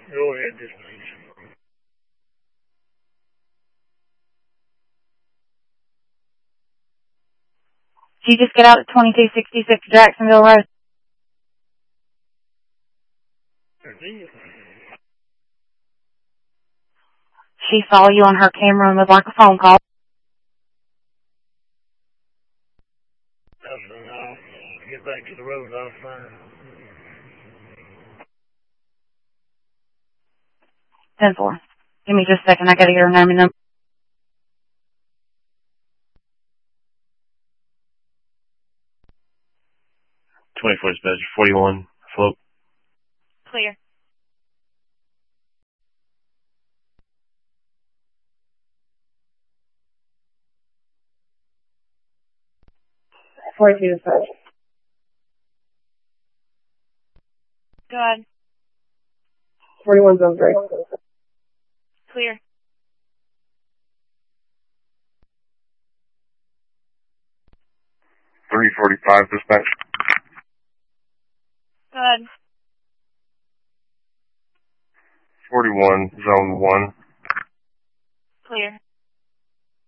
Go ahead, dispatch. She just get out at 2266 Jacksonville Road. She saw you on her camera and would like a phone call. I'll get back to the road. I'll find. 10-4. Give me just a second. I gotta get her name and number. 24 dispatch, 41, float. Clear. 42 dispatch. Go ahead. 41 zone 3. Clear. 345 dispatch. Go ahead. 41, zone 1. Clear.